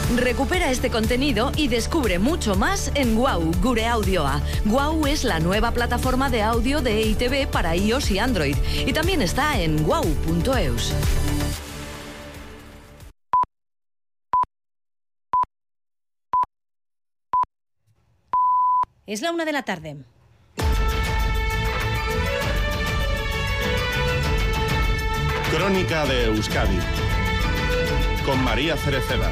Recupera este contenido y descubre mucho más en Guau, Gure Audioa. Guau es la nueva plataforma de audio de EITV para iOS y Android. Y también está en guau.eus. Es la 1 de la tarde. Crónica de Euskadi con María Cereceda.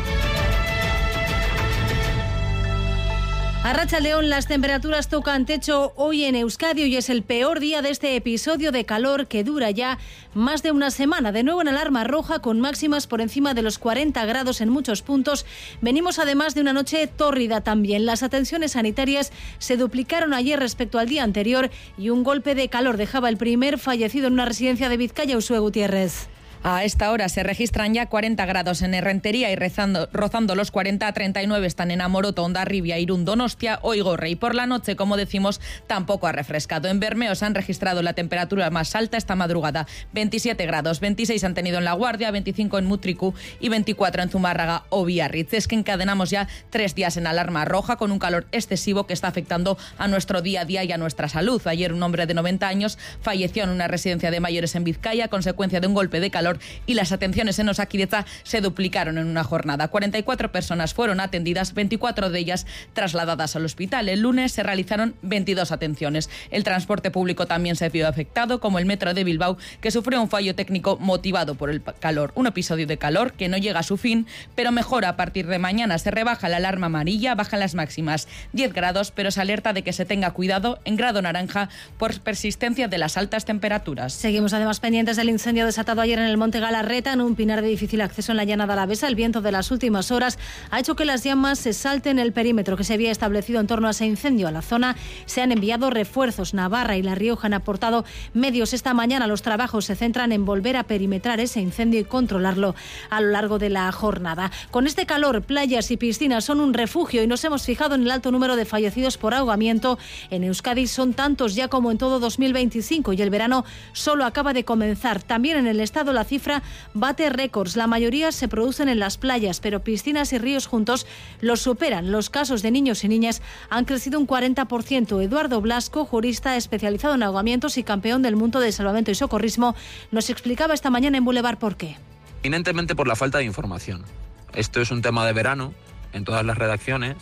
Arratsaldeon, las temperaturas tocan techo hoy en Euskadi. Hoy es el peor día de este episodio de calor que dura ya más de una semana. De nuevo en alarma roja con máximas por encima de los 40 grados en muchos puntos. Venimos además de una noche tórrida también. Las atenciones sanitarias se duplicaron ayer respecto al día anterior y un golpe de calor dejaba el primer fallecido en una residencia de Vizcaya, Usue Gutiérrez. A esta hora se registran ya 40 grados en Errentería y rozando los 40, 39 están en Amoroto, Hondarribia, Irún, Donostia o Igorre. Y por la noche, como decimos, tampoco ha refrescado. En Bermeo se han registrado la temperatura más alta esta madrugada, 27 grados, 26 han tenido en La Guardia, 25 en Mutriku y 24 en Zumárraga o Biarritz. Es que encadenamos ya 3 días en alarma roja con un calor excesivo que está afectando a nuestro día a día y a nuestra salud. Ayer un hombre de 90 años falleció en una residencia de mayores en Vizcaya a consecuencia de un golpe de calor y las atenciones en Osakidetza se duplicaron en una jornada. 44 personas fueron atendidas, 24 de ellas trasladadas al hospital. El lunes se realizaron 22 atenciones. El transporte público también se vio afectado, como el metro de Bilbao, que sufrió un fallo técnico motivado por el calor. Un episodio de calor que no llega a su fin, pero mejora a partir de mañana. Se rebaja la alarma amarilla, bajan las máximas 10 grados, pero se alerta de que se tenga cuidado en grado naranja por persistencia de las altas temperaturas. Seguimos además pendientes del incendio desatado ayer en el Monte Galarreta, en un pinar de difícil acceso en la Llanada Alavesa. El viento de las últimas horas ha hecho que las llamas se salten el perímetro que se había establecido en torno a ese incendio. A la zona se han enviado refuerzos. Navarra y La Rioja han aportado medios esta mañana. Los trabajos se centran en volver a perimetrar ese incendio y controlarlo a lo largo de la jornada. Con este calor, playas y piscinas son un refugio y nos hemos fijado en el alto número de fallecidos por ahogamiento. En Euskadi son tantos ya como en todo 2025 y el verano solo acaba de comenzar. También en el estado la cifra bate récords. La mayoría se producen en las playas, pero piscinas y ríos juntos los superan. Los casos de niños y niñas han crecido un 40%. Eduardo Blasco, jurista especializado en ahogamientos y campeón del mundo de salvamento y socorrismo, nos explicaba esta mañana en Boulevard por qué. Eminentemente por la falta de información. Esto es un tema de verano en todas las redacciones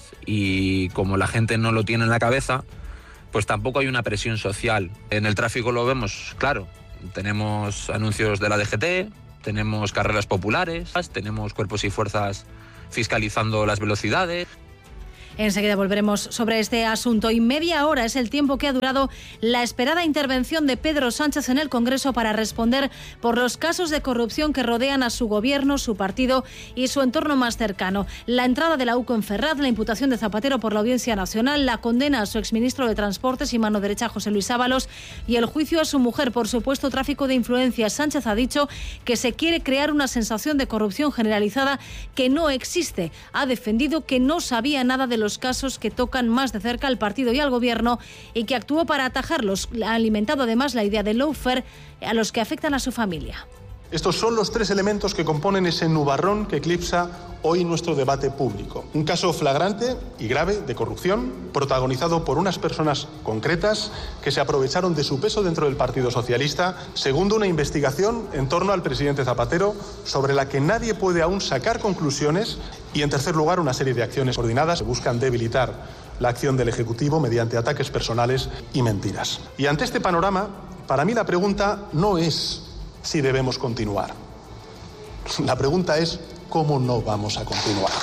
y como la gente no lo tiene en la cabeza, pues tampoco hay una presión social. En el tráfico lo vemos claro. Tenemos anuncios de la DGT, tenemos carreras populares, tenemos cuerpos y fuerzas fiscalizando las velocidades. Enseguida volveremos sobre este asunto. Y media hora es el tiempo que ha durado la esperada intervención de Pedro Sánchez en el Congreso para responder por los casos de corrupción que rodean a su gobierno, su partido y su entorno más cercano. La entrada de la UCO en Ferraz, la imputación de Zapatero por la Audiencia Nacional, la condena a su exministro de Transportes y mano derecha José Luis Ábalos y el juicio a su mujer por supuesto tráfico de influencias. Sánchez ha dicho que se quiere crear una sensación de corrupción generalizada que no existe. Ha defendido que no sabía nada de los casos que tocan más de cerca al partido y al gobierno y que actuó para atajarlos. Ha alimentado además la idea de lawfare a los que afectan a su familia. Estos son los 3 elementos que componen ese nubarrón que eclipsa hoy nuestro debate público. Un caso flagrante y grave de corrupción, protagonizado por unas personas concretas que se aprovecharon de su peso dentro del Partido Socialista. Segundo, una investigación en torno al presidente Zapatero sobre la que nadie puede aún sacar conclusiones. Y en tercer lugar, una serie de acciones coordinadas que buscan debilitar la acción del Ejecutivo mediante ataques personales y mentiras. Y ante este panorama, para mí la pregunta no es si debemos continuar. La pregunta es cómo no vamos a continuar.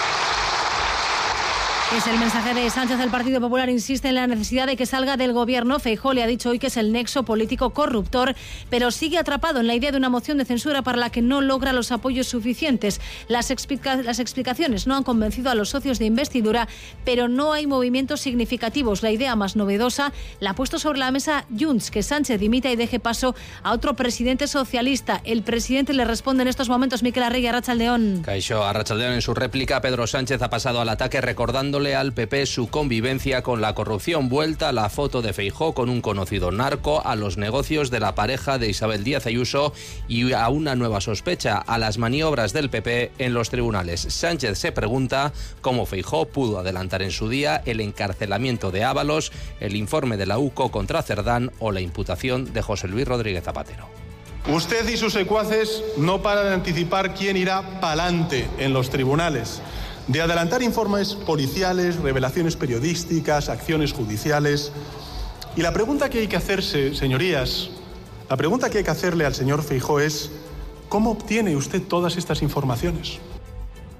Es el mensaje de Sánchez. El Partido Popular insiste en la necesidad de que salga del gobierno. Feijóo le ha dicho hoy que es el nexo político corruptor, pero sigue atrapado en la idea de una moción de censura para la que no logra los apoyos suficientes. Las explicaciones no han convencido a los socios de investidura, pero no hay movimientos significativos. La idea más novedosa la ha puesto sobre la mesa Junts, que Sánchez dimita y deje paso a otro presidente socialista. El presidente le responde en estos momentos. Mikel Arregui, Arratsaldeon. Kaixo, Arratsaldeon. En su réplica, Pedro Sánchez ha pasado al ataque recordando criticándole al PP su convivencia con la corrupción. Vuelta a la foto de Feijóo con un conocido narco, a los negocios de la pareja de Isabel Díaz Ayuso y a una nueva sospecha, a las maniobras del PP en los tribunales. Sánchez se pregunta cómo Feijóo pudo adelantar en su día el encarcelamiento de Ábalos, el informe de la UCO contra Cerdán o la imputación de José Luis Rodríguez Zapatero. Usted y sus secuaces no paran de anticipar quién irá pa'lante en los tribunales, de adelantar informes policiales, revelaciones periodísticas, acciones judiciales. Y la pregunta que hay que hacerse, señorías, la pregunta que hay que hacerle al señor Feijóo es: ¿cómo obtiene usted todas estas informaciones?